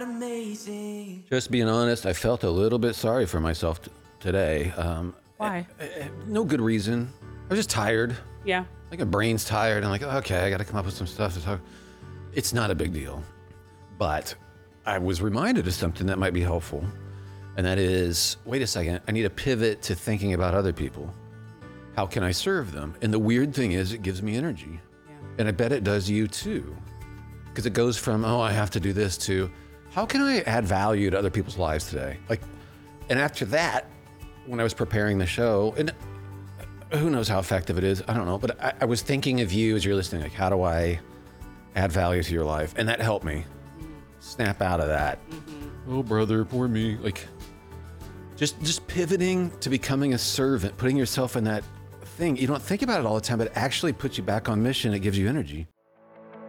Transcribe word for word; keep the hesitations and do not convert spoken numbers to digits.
Amazing. Just being honest, I felt a little bit sorry for myself t- today. Um, Why? eh, eh, no good reason. I was just tired. Yeah. Like my brain's tired. I'm like, okay, I got to come up with some stuff to talk. It's not a big deal, but I was reminded of something that might be helpful, and that is, wait a second, I need to pivot to thinking about other people. How can I serve them? And the weird thing is, it gives me energy, Yeah. and I bet it does you too, because it goes from, oh, I have to do this to, how can I add value to other people's lives today? Like, and after that, when I was preparing the show, and who knows how effective it is, I don't know, but I, I was thinking of you as you're listening, like, how do I add value to your life? And that helped me snap out of that. Mm-hmm. Oh, brother, poor me. Like, just just pivoting to becoming a servant, putting yourself in that thing. You don't think about it all the time, but it actually puts you back on mission. It gives you energy.